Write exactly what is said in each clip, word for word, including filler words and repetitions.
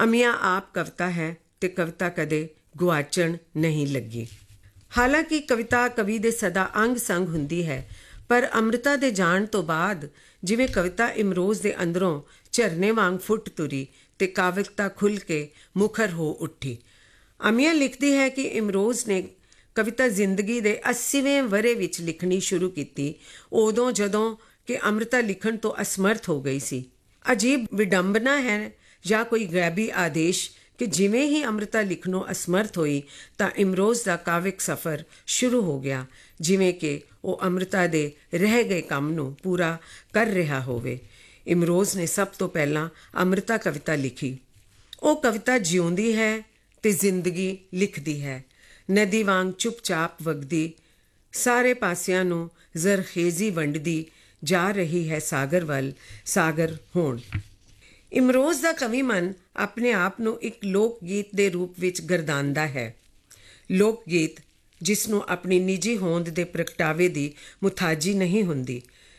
ਅਮੀਆਂ ਆਪ ਕਵਿਤਾ ਹੈ ਤੇ ਕਵਿਤਾ ਕਦੇ ਗੁਆਚਣ ਨਹੀਂ ਲੱਗੀ। ਹਾਲਾਂਕਿ ਕਵਿਤਾ ਕਵੀ ਦੇ ਸਦਾ ਅੰਗ ਸੰਗ ਹੁੰਦੀ ਹੈ, ਪਰ ਅੰਮ੍ਰਿਤਾ ਦੇ ਜਾਣ ਤੋਂ ਬਾਅਦ ਜਿਵੇਂ ਕਵਿਤਾ ਇਮਰੋਜ਼ ਦੇ ਅੰਦਰੋਂ ਝਰਨੇ ਵਾਂਗ ਫੁੱਟ ਤੁਰੀ ਤੇ ਕਾਵਿਕਤਾ ਖੁੱਲ੍ਹ ਕੇ ਮੁਖਰ ਹੋ ਉੱਠੀ। ਅਮੀਆਂ ਲਿਖਦੀ ਹੈ ਕਿ ਇਮਰੋਜ਼ ਨੇ ਕਵਿਤਾ ਜ਼ਿੰਦਗੀ ਦੇ ਅੱਸੀਵੇਂ ਵਰ੍ਹੇ ਵਿੱਚ ਲਿਖਣੀ ਸ਼ੁਰੂ ਕੀਤੀ, ਉਦੋਂ ਜਦੋਂ ਕਿ ਅੰਮ੍ਰਿਤਾ ਲਿਖਣ ਤੋਂ ਅਸਮਰਥ ਹੋ ਗਈ ਸੀ। ਅਜੀਬ ਵਿਡੰਬਨਾ ਹੈ ਜਾਂ ਕੋਈ ਗੈਬੀ ਆਦੇਸ਼ ਕਿ ਜਿਵੇਂ ਹੀ ਅੰਮ੍ਰਿਤਾ ਲਿਖਣੋਂ ਅਸਮਰਥ ਹੋਈ ਤਾਂ ਇਮਰੋਜ਼ ਦਾ ਕਾਵਿਕ ਸਫ਼ਰ ਸ਼ੁਰੂ ਹੋ ਗਿਆ, ਜਿਵੇਂ ਕਿ ਉਹ ਅੰਮ੍ਰਿਤਾ ਦੇ ਰਹਿ ਗਏ ਕੰਮ ਨੂੰ ਪੂਰਾ ਕਰ ਰਿਹਾ ਹੋਵੇ। ਇਮਰੋਜ਼ ਨੇ ਸਭ ਤੋਂ ਪਹਿਲਾਂ ਅੰਮ੍ਰਿਤਾ ਕਵਿਤਾ ਲਿਖੀ। ਉਹ ਕਵਿਤਾ ਜਿਉਂਦੀ ਹੈ ਤੇ ਜ਼ਿੰਦਗੀ ਲਿਖਦੀ ਹੈ, ਨਦੀ ਵਾਂਗ ਚੁੱਪਚਾਪ ਵਗਦੀ, ਸਾਰੇ ਪਾਸਿਆਂ ਨੂੰ ਜ਼ਰਖੇਜ਼ੀ ਵੰਡਦੀ ਜਾ ਰਹੀ ਹੈ ਸਾਗਰ ਵੱਲ, ਸਾਗਰ ਹੋਣ। ਇਮਰੋਜ਼ ਦਾ ਕਵੀ ਮਨ ਆਪਣੇ ਆਪ ਨੂੰ ਇੱਕ ਲੋਕ ਗੀਤ ਦੇ ਰੂਪ ਵਿੱਚ ਗਰਦਾਨਦਾ ਹੈ। ਲੋਕ ਗੀਤ ਜਿਸ ਨੂੰ ਆਪਣੀ ਨਿੱਜੀ ਹੋਂਦ ਦੇ ਪ੍ਰਗਟਾਵੇ ਦੀ ਮੁਤਾਜੀ ਨਹੀਂ ਹੁੰਦੀ।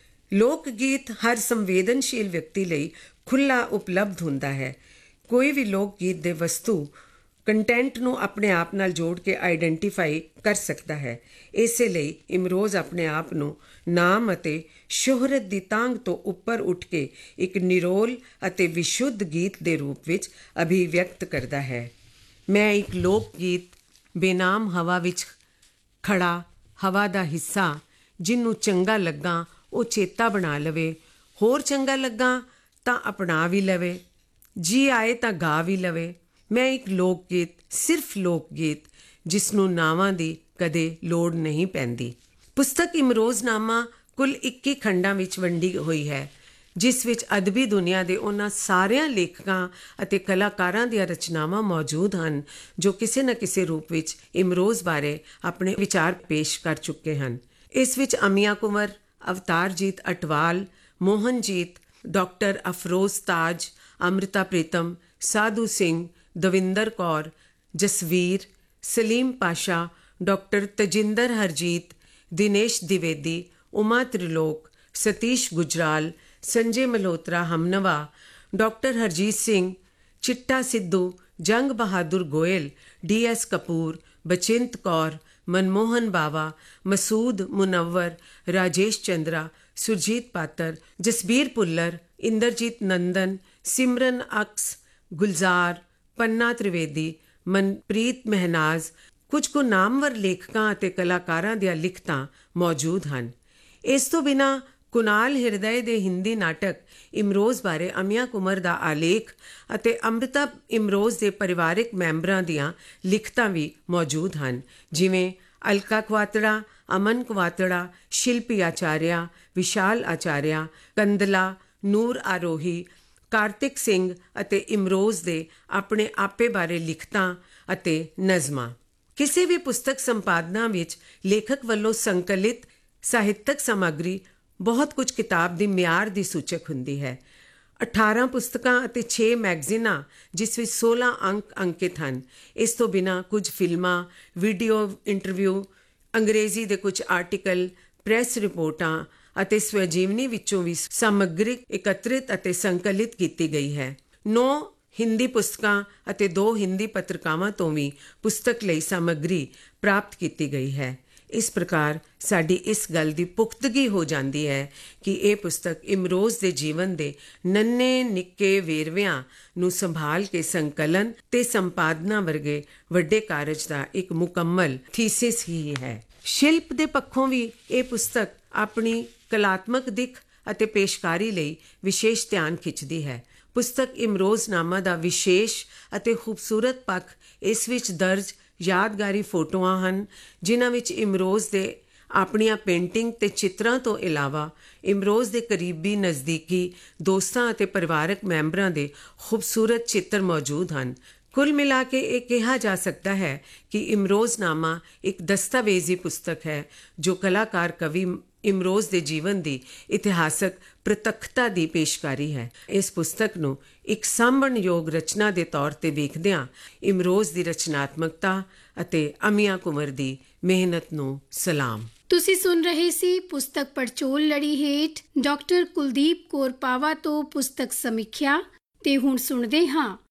ਲੋਕ ਗੀਤ ਹਰ ਸੰਵੇਦਨਸ਼ੀਲ ਵਿਅਕਤੀ ਲਈ ਖੁੱਲ੍ਹਾ ਉਪਲਬਧ ਹੁੰਦਾ ਹੈ। ਕੋਈ ਵੀ ਲੋਕ ਗੀਤ ਦੇ ਵਸਤੂ ਕੰਟੈਂਟ ਨੂੰ ਆਪਣੇ ਆਪ ਨਾਲ ਜੋੜ ਕੇ ਆਈਡੈਂਟੀਫਾਈ ਕਰ ਸਕਦਾ ਹੈ। ਇਸੇ ਲਈ ਇਮਰੋਜ਼ ਆਪਣੇ ਆਪ ਨੂੰ ਨਾਮ ਅਤੇ ਸ਼ੋਹਰਤ ਦੀ ਤਾਂਘ ਤੋਂ ਉੱਪਰ ਉੱਠ ਕੇ ਇੱਕ ਨਿਰੋਲ ਅਤੇ ਵਿਸ਼ੁੱਧ ਗੀਤ ਦੇ ਰੂਪ ਵਿੱਚ ਅਭਿਵਿਅਕਤ ਕਰਦਾ ਹੈ। ਮੈਂ ਇੱਕ ਲੋਕ ਗੀਤ ਬੇਨਾਮ ਹਵਾ ਵਿੱਚ ਖੜਾ, ਹਵਾ ਦਾ ਹਿੱਸਾ, ਜਿਹਨੂੰ ਚੰਗਾ ਲੱਗਾ ਉਹ ਚੇਤਾ ਬਣਾ ਲਵੇ, ਹੋਰ ਚੰਗਾ ਲੱਗਾ ਤਾਂ ਅਪਣਾ ਵੀ ਲਵੇ, ਜੀ ਆਏ ਤਾਂ ਗਾ ਵੀ ਲਵੇ। ਮੈਂ ਇੱਕ ਲੋਕ ਗੀਤ, ਸਿਰਫ ਲੋਕ ਗੀਤ, ਜਿਸ ਨੂੰ ਨਾਵਾਂ ਦੀ ਕਦੇ ਲੋੜ ਨਹੀਂ ਪੈਂਦੀ। ਪੁਸਤਕ ਇਮਰੋਜ਼ਨਾਮਾ ਕੁੱਲ ਇੱਕੀ ਖੰਡਾਂ ਵਿੱਚ ਵੰਡੀ ਹੋਈ ਹੈ, ਜਿਸ ਵਿੱਚ ਅਦਬੀ ਦੁਨੀਆ ਦੇ ਉਹਨਾਂ ਸਾਰਿਆਂ ਲੇਖਕਾਂ ਅਤੇ ਕਲਾਕਾਰਾਂ ਦੀਆਂ ਰਚਨਾਵਾਂ ਮੌਜੂਦ ਹਨ ਜੋ ਕਿਸੇ ਨਾ ਕਿਸੇ ਰੂਪ ਵਿੱਚ ਇਮਰੋਜ਼ ਬਾਰੇ ਆਪਣੇ ਵਿਚਾਰ ਪੇਸ਼ ਕਰ ਚੁੱਕੇ ਹਨ। ਇਸ ਵਿੱਚ ਅਮੀਆਂ ਕੁੰਵਰ, ਅਵਤਾਰਜੀਤ ਅਟਵਾਲ, ਮੋਹਨਜੀਤ, ਡਾਕਟਰ ਅਫਰੋਜ਼ ਤਾਜ, ਅੰਮ੍ਰਿਤਾ ਪ੍ਰੀਤਮ, ਸਾਧੂ ਸਿੰਘ, ਦਵਿੰਦਰ ਕੌਰ, ਜਸਵੀਰ, ਸਲੀਮ ਪਾਸ਼ਾ, ਡਾਕਟਰ ਤਜਿੰਦਰ ਹਰਜੀਤ, ਦਿਨੇਸ਼ ਦਿਵੇਦੀ, ਉਮਾ ਤ੍ਰਿਲੋਕ, ਸਤੀਸ਼ ਗੁਜਰਾਲ, ਸੰਜੇ ਮਲਹੋਤਰਾ ਹਮਨਵਾ, ਡਾਕਟਰ ਹਰਜੀਤ ਸਿੰਘ, ਚਿੱਟਾ ਸਿੱਧੂ, ਜੰਗ ਬਹਾਦੁਰ ਗੋਇਲ, ਡੀ ਐਸ ਕਪੂਰ, ਬਚਿੰਤ ਕੌਰ, ਮਨਮੋਹਨ ਬਾਵਾ, ਮਸੂਦ ਮੁਨੱਵਰ, ਰਾਜੇਸ਼ ਚੰਦਰਾ, ਸੁਰਜੀਤ ਪਾਤਰ, ਜਸਬੀਰ ਭੁੱਲਰ, ਇੰਦਰਜੀਤ ਨੰਦਨ, ਸਿਮਰਨ ਅਕਸ, ਗੁਲਜ਼ਾਰ, ਪੰਨਾ ਤ੍ਰਿਵੇਦੀ, ਮਨਪ੍ਰੀਤ ਮਹਿਨਾਜ਼, ਕੁਝ ਕੁ ਨਾਮਵਰ ਲੇਖਕਾਂ ਅਤੇ ਕਲਾਕਾਰਾਂ ਦੀਆਂ ਲਿਖਤਾਂ ਮੌਜੂਦ ਹਨ। ਇਸ ਤੋਂ ਬਿਨਾਂ ਕੁਨਾਲ ਹਿਰਦੈ ਦੇ ਹਿੰਦੀ ਨਾਟਕ ਇਮਰੋਜ਼ ਬਾਰੇ ਅਮੀਆਂ ਕੁੰਵਰ ਦਾ ਆਲੇਖ ਅਤੇ ਅੰਮ੍ਰਿਤਾ ਇਮਰੋਜ਼ ਦੇ ਪਰਿਵਾਰਕ ਮੈਂਬਰਾਂ ਦੀਆਂ ਲਿਖਤਾਂ ਵੀ ਮੌਜੂਦ ਹਨ, ਜਿਵੇਂ ਅਲਕਾ ਕੁਆਤੜਾ, ਅਮਨ ਕੁਆਤੜਾ, ਸ਼ਿਲਪੀ ਆਚਾਰਿਆ, ਵਿਸ਼ਾਲ ਆਚਾਰਿਆ, ਕੰਦਲਾ, ਨੂਰ ਆਰੋਹੀ, ਕਾਰਤਿਕ ਸਿੰਘ ਅਤੇ ਇਮਰੋਜ਼ ਦੇ ਆਪਣੇ ਆਪੇ ਬਾਰੇ ਲਿਖਤਾਂ ਅਤੇ ਨਜ਼ਮਾਂ। ਕਿਸੇ ਵੀ ਪੁਸਤਕ ਸੰਪਾਦਨਾ ਵਿੱਚ ਲੇਖਕ ਵੱਲੋਂ ਸੰਕਲਿਤ ਸਾਹਿਤਕ ਸਮੱਗਰੀ ਬਹੁਤ ਕੁਝ ਕਿਤਾਬ ਦੀ ਮਿਆਰ ਦੀ ਸੂਚਕ ਹੁੰਦੀ ਹੈ। ਅਠਾਰਾਂ ਪੁਸਤਕਾਂ ਅਤੇ ਛੇ ਮੈਗਜ਼ੀਨਾਂ, ਜਿਸ ਵਿੱਚ ਸੋਲਾਂ ਅੰਕ ਅੰਕਿਤ ਹਨ। ਇਸ ਤੋਂ ਬਿਨਾਂ ਕੁਝ ਫਿਲਮਾਂ, ਵੀਡੀਓ ਇੰਟਰਵਿਊ, ਅੰਗਰੇਜ਼ੀ ਦੇ ਕੁਝ ਆਰਟੀਕਲ, ਪ੍ਰੈਸ ਰਿਪੋਰਟਾਂ ਅਤੇ ਸਵੈਜੀਵਨੀ ਵਿੱਚੋਂ ਵੀ ਸਮੱਗਰੀ ਇਕੱਤਰਿਤ ਅਤੇ ਸੰਕਲਿਤ ਕੀਤੀ ਗਈ ਹੈ। ਨੌ ਹਿੰਦੀ ਪੁਸਤਕਾਂ ਅਤੇ ਦੋ ਹਿੰਦੀ ਪੱਤਰਕਾਵਾਂ ਤੋਂ ਵੀ ਪੁਸਤਕ ਲਈ ਸਮੱਗਰੀ ਪ੍ਰਾਪਤ ਕੀਤੀ ਗਈ ਹੈ। ਇਸ ਪ੍ਰਕਾਰ ਸਾਡੀ ਇਸ ਗੱਲ ਦੀ ਪੁਖਤਗੀ ਹੋ ਜਾਂਦੀ ਹੈ ਕਿ ਇਹ ਪੁਸਤਕ ਇਮਰੋਜ਼ ਦੇ ਜੀਵਨ ਦੇ ਨੰਨੇ ਨਿੱਕੇ ਵੇਰਵਿਆਂ ਨੂੰ ਸੰਭਾਲ ਕੇ ਸੰਕਲਨ ਤੇ ਸੰਪਾਦਨਾ ਵਰਗੇ ਵੱਡੇ ਕਾਰਜ ਦਾ ਇੱਕ ਮੁਕੰਮਲ ਥੀਸਿਸ ਹੀ ਹੈ। ਸ਼ਿਲਪ ਦੇ ਪੱਖੋਂ ਵੀ ਇਹ ਪੁਸਤਕ ਆਪਣੀ ਕਲਾਤਮਕ ਦਿੱਖ ਅਤੇ ਪੇਸ਼ਕਾਰੀ ਲਈ ਵਿਸ਼ੇਸ਼ ਧਿਆਨ ਖਿੱਚਦੀ ਹੈ। ਪੁਸਤਕ ਇਮਰੋਜ਼ਨਾਮਾ ਦਾ ਵਿਸ਼ੇਸ਼ ਅਤੇ ਖੂਬਸੂਰਤ ਪੱਖ ਇਸ ਵਿੱਚ ਦਰਜ ਯਾਦਗਾਰੀ ਫੋਟੋਆਂ ਹਨ, ਜਿਨ੍ਹਾਂ ਵਿੱਚ ਇਮਰੋਜ਼ ਦੇ ਆਪਣੀਆਂ ਪੇਂਟਿੰਗ ਤੇ ਚਿੱਤਰਾਂ ਤੋਂ ਇਲਾਵਾ ਇਮਰੋਜ਼ ਦੇ ਕਰੀਬੀ ਨਜ਼ਦੀਕੀ ਦੋਸਤਾਂ ਅਤੇ ਪਰਿਵਾਰਕ ਮੈਂਬਰਾਂ ਦੇ ਖੂਬਸੂਰਤ ਚਿੱਤਰ ਮੌਜੂਦ ਹਨ। ਕੁੱਲ ਮਿਲਾ ਕੇ ਇਹ ਕਿਹਾ ਜਾ ਸਕਦਾ ਹੈ ਕਿ ਇਮਰੋਜ਼ਨਾਮਾ ਇੱਕ ਦਸਤਾਵੇਜ਼ੀ ਪੁਸਤਕ ਹੈ ਜੋ ਕਲਾਕਾਰ ਕਵੀ ਇਮਰੋਜ਼ ਦੇ ਜੀਵਨ ਦੀ ਇਤਿਹਾਸਕ ਪ੍ਰਤੱਖਤਾ ਦੀ ਪੇਸ਼ਕਾਰੀ ਹੈ। ਇਸ ਪੁਸਤਕ ਨੂੰ ਇੱਕ ਸਾਂਭਣਯੋਗ ਰਚਨਾ ਦੇ ਤੌਰ ਤੇ ਵੇਖਦਿਆਂ ਇਮਰੋਜ਼ ਦੀ ਰਚਨਾਤਮਕਤਾ ਅਤੇ ਅਮੀਆਂ ਕੁੰਵਰ ਦੀ ਮਿਹਨਤ ਨੂੰ ਸਲਾਮ। ਤੁਸੀਂ ਸੁਣ ਰਹੇ ਸੀ ਪੁਸਤਕ ਪੜਚੋਲ ਲੜੀ ਹੇਠ ਡਾਕਟਰ ਕੁਲਦੀਪ ਕੌਰ ਪਾਵਾ ਤੋਂ ਪੁਸਤਕ ਸਮੀਖਿਆ। ਤੇ ਹੁਣ ਸੁਣਦੇ ਹਾਂ